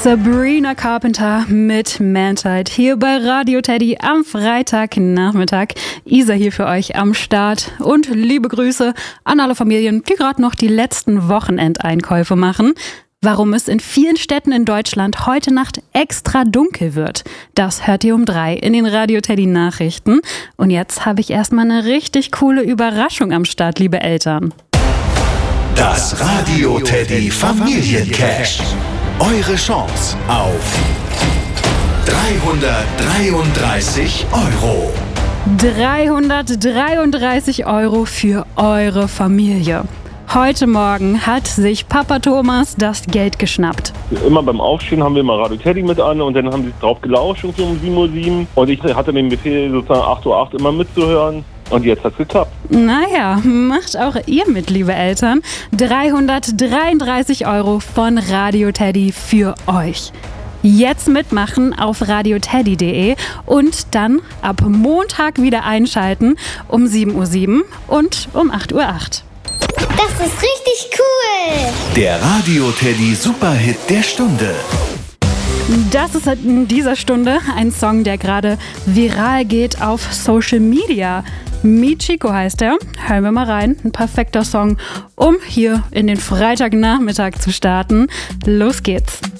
Sabrina Carpenter mit Mantide hier bei Radio Teddy am Freitagnachmittag. Isa hier für euch am Start und liebe Grüße an alle Familien, die gerade noch die letzten Wochenendeinkäufe machen. Warum es in vielen Städten in Deutschland heute Nacht extra dunkel wird, das hört ihr um 3 in den Radio Teddy Nachrichten. Und jetzt habe ich erstmal eine richtig coole Überraschung am Start, liebe Eltern. Das Radio Teddy Familiencash. Eure Chance auf 333 €. 333 € für eure Familie. Heute Morgen hat sich Papa Thomas das Geld geschnappt. Immer beim Aufstehen haben wir immer Radio Teddy mit an und dann haben sie drauf gelauscht um 7:07 Uhr. Und ich hatte den Befehl, sozusagen 8:08 Uhr immer mitzuhören. Und jetzt hat's geklappt. Naja, macht auch ihr mit, liebe Eltern. 333 € von Radio Teddy für euch. Jetzt mitmachen auf radioteddy.de und dann ab Montag wieder einschalten um 7:07 Uhr und um 8:08 Uhr. Das ist richtig cool! Der Radio Teddy Superhit der Stunde. Das ist in dieser Stunde ein Song, der gerade viral geht auf Social Media. Michiko heißt er. Hören wir mal rein. Ein perfekter Song, um hier in den Freitagnachmittag zu starten. Los geht's.